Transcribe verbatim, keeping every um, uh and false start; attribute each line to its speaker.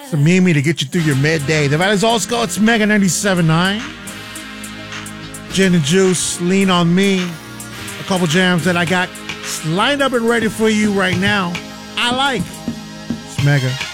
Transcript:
Speaker 1: Some Mimi to get you through your midday. The Valley's All Skull, it's Mega ninety-seven point nine. Gin and Juice, Lean on Me. A couple jams that I got lined up and ready for you right now. I like. It's Mega.